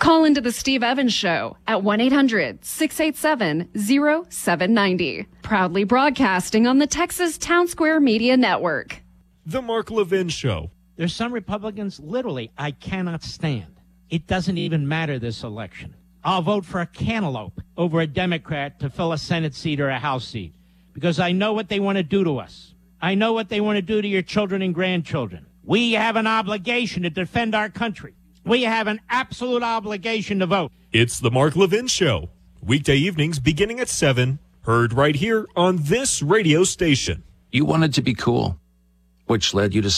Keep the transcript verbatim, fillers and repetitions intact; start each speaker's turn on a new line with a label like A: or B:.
A: Call into the Steve Evans Show at one eight hundred six eight seven oh seven nine oh. Proudly broadcasting on the Texas Town Square Media Network.
B: The Mark Levin Show.
C: There's some Republicans, literally, I cannot stand. It doesn't even matter this election. I'll vote for a cantaloupe over a Democrat to fill a Senate seat or a House seat because I know what they want to do to us. I know what they want to do to your children and grandchildren. We have an obligation to defend our country. We have an absolute obligation to vote.
B: It's the Mark Levin Show. Weekday evenings beginning at seven. Heard right here on this radio station.
D: You wanted to be cool, which led you to